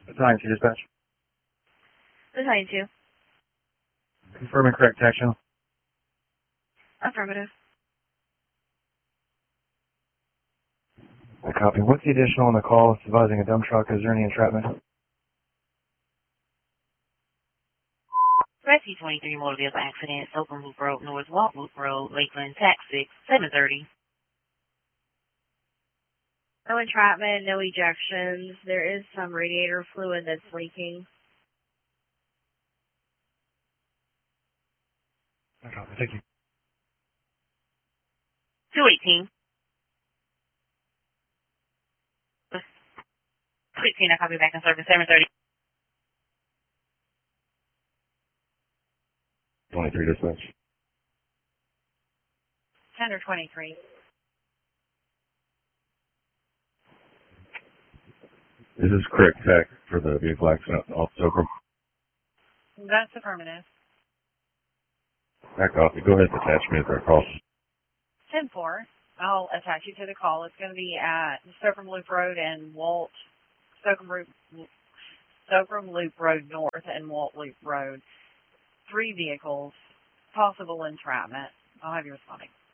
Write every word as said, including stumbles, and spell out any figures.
Battalion two dispatch. Battalion two. Confirming correct tag channel. Affirmative. I copy. What's the additional on the call? It's advising a dump truck. Is there any entrapment? Rescue twenty-three motor vehicle accident, Open Loop Road, North Walk Loop Road, Lakeland, Tax six, seven thirty. No entrapment, no ejections. There is some radiator fluid that's leaking. I copy. Thank you. two eighteen. sixteen, I copy back in service, seven thirty. twenty-three dispatch. ten or twenty-three. Is this correct tag for the vehicle accident off Socrum? That's affirmative. I copy. Go ahead and attach me to that call. ten four. I'll attach you to the call. It's going to be at Stokrum Loop Road and Walt, Stokrum Loop, Stokrum Loop Road North and Walt Loop Road. Three vehicles, possible entrapment. I'll have you responding.